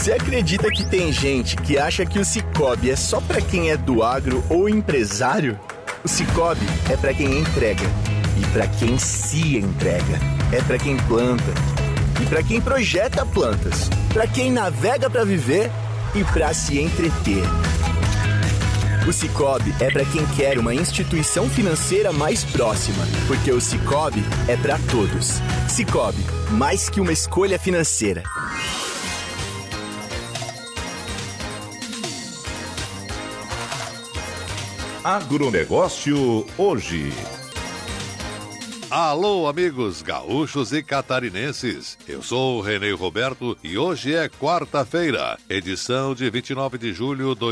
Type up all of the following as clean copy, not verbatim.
Você acredita que tem gente que acha que o Sicoob é só pra quem é do agro ou empresário? O Sicoob é pra quem entrega e pra quem se entrega. É pra quem planta e pra quem projeta plantas. Pra quem navega pra viver e pra se entreter. O Sicoob é pra quem quer uma instituição financeira mais próxima, porque o Sicoob é pra todos. Sicoob, mais que uma escolha financeira. Agronegócio hoje. Alô, amigos gaúchos e catarinenses. Eu sou o Renê Roberto e hoje é quarta-feira, edição de 29 de julho de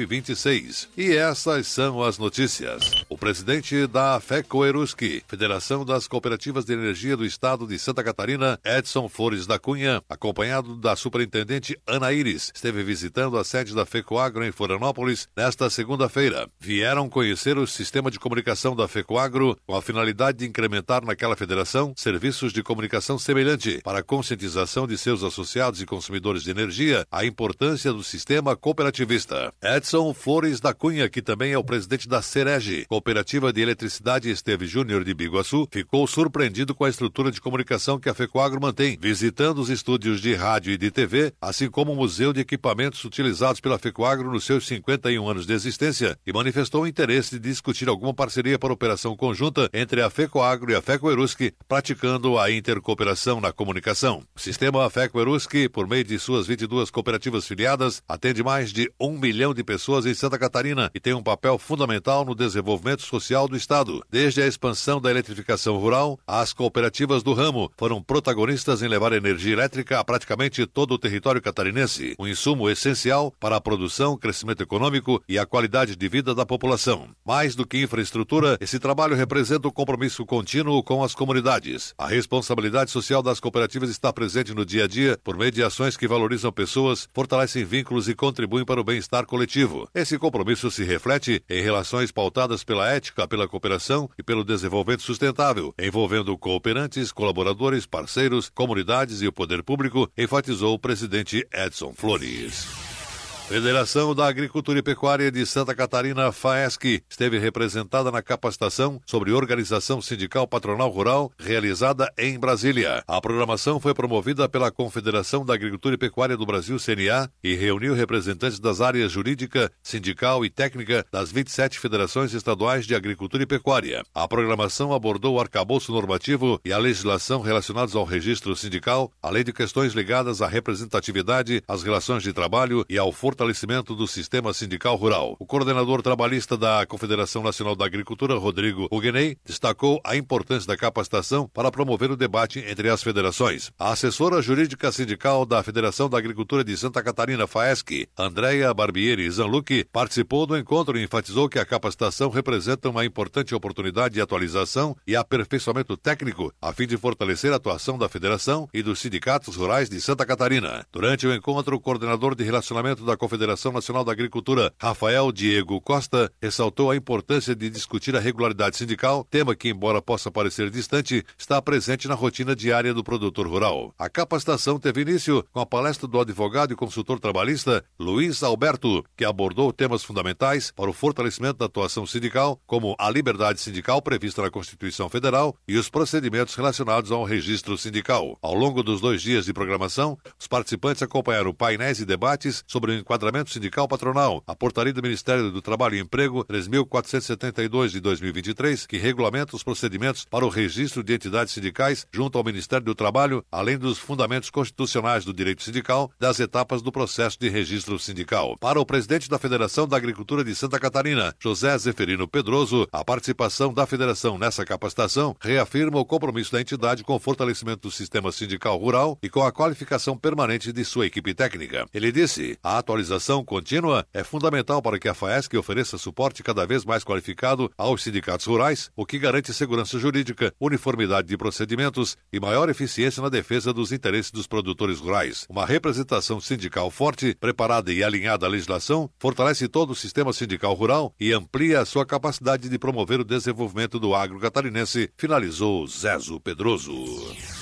2026. E essas são as notícias. O presidente da FECOERUSC, Federação das Cooperativas de Energia do Estado de Santa Catarina, Edson Flores da Cunha, acompanhado da superintendente Ana Iris, esteve visitando a sede da FECOAGRO em Florianópolis nesta segunda-feira. Vieram conhecer o sistema de comunicação da FECOAGRO com a finalidade de incrementar naquela federação serviços de comunicação semelhante para a conscientização de seus associados e consumidores de energia a importância do sistema cooperativista. Edson Flores da Cunha, que também é o presidente da CEREG, Cooperativa de Eletricidade Esteve Júnior de Biguaçu, ficou surpreendido com a estrutura de comunicação que a FECOAGRO mantém, visitando os estúdios de rádio e de TV, assim como o museu de equipamentos utilizados pela FECOAGRO nos seus 51 anos de existência, e manifestou o interesse de discutir alguma parceria para operação conjunta entre a FECOAGRO e a FECOERUSC, praticando a intercooperação na comunicação. O sistema FECOERUSC, por meio de suas 22 cooperativas filiadas, atende mais de 1 milhão de pessoas em Santa Catarina e tem um papel fundamental no desenvolvimento social do Estado. Desde a expansão da eletrificação rural, as cooperativas do ramo foram protagonistas em levar energia elétrica a praticamente todo o território catarinense, um insumo essencial para a produção, crescimento econômico e a qualidade de vida da população. Mais do que infraestrutura, esse trabalho representa um compromisso contínuo com as comunidades. A responsabilidade social das cooperativas está presente no dia a dia por meio de ações que valorizam pessoas, fortalecem vínculos e contribuem para o bem-estar coletivo. Esse compromisso se reflete em relações pautadas pela ética, pela cooperação e pelo desenvolvimento sustentável, envolvendo cooperantes, colaboradores, parceiros, comunidades e o poder público, enfatizou o presidente Edson Flores. Federação da Agricultura e Pecuária de Santa Catarina, FAESC, esteve representada na capacitação sobre organização sindical patronal rural realizada em Brasília. A programação foi promovida pela Confederação da Agricultura e Pecuária do Brasil, CNA, e reuniu representantes das áreas jurídica, sindical e técnica das 27 federações estaduais de agricultura e pecuária. A programação abordou o arcabouço normativo e a legislação relacionados ao registro sindical, além de questões ligadas à representatividade, às relações de trabalho e ao fortalecimento do sistema sindical rural. O coordenador trabalhista da Confederação Nacional da Agricultura, Rodrigo Huguenei, destacou a importância da capacitação para promover o debate entre as federações. A assessora jurídica sindical da Federação da Agricultura de Santa Catarina, FAESC, Andréia Barbieri Zanlucchi, participou do encontro e enfatizou que a capacitação representa uma importante oportunidade de atualização e aperfeiçoamento técnico a fim de fortalecer a atuação da Federação e dos sindicatos rurais de Santa Catarina. Durante o encontro, o coordenador de relacionamento da Confederação Nacional da Agricultura, Rafael Diego Costa, ressaltou a importância de discutir a regularidade sindical, tema que, embora possa parecer distante, está presente na rotina diária do produtor rural. A capacitação teve início com a palestra do advogado e consultor trabalhista Luiz Alberto, que abordou temas fundamentais para o fortalecimento da atuação sindical, como a liberdade sindical prevista na Constituição Federal e os procedimentos relacionados ao registro sindical. Ao longo dos 2 dias de programação, os participantes acompanharam painéis e debates sobre o enquadramento sindical patronal, a portaria do Ministério do Trabalho e Emprego 3.472 de 2023, que regulamenta os procedimentos para o registro de entidades sindicais junto ao Ministério do Trabalho, além dos fundamentos constitucionais do direito sindical, das etapas do processo de registro sindical. Para o presidente da Federação da Agricultura de Santa Catarina, José Zeferino Pedroso, a participação da Federação nessa capacitação reafirma o compromisso da entidade com o fortalecimento do sistema sindical rural e com a qualificação permanente de sua equipe técnica. Ele disse: a atualização contínua é fundamental para que a FAESC ofereça suporte cada vez mais qualificado aos sindicatos rurais, o que garante segurança jurídica, uniformidade de procedimentos e maior eficiência na defesa dos interesses dos produtores rurais. Uma representação sindical forte, preparada e alinhada à legislação, fortalece todo o sistema sindical rural e amplia a sua capacidade de promover o desenvolvimento do agro catarinense, finalizou Zezo Pedroso.